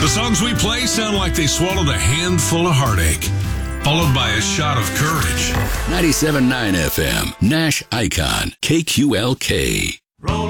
The songs we play sound like they swallowed a handful of heartache, followed by a shot of courage. 97.9 FM, Nash Icon, KQLK. Roll